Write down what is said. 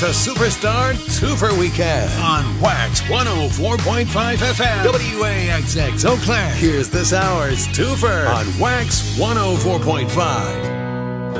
It's a superstar twofer weekend on Wax 104.5 FM. WAXX Eau Claire. Here's this hour's twofer on Wax 104.5.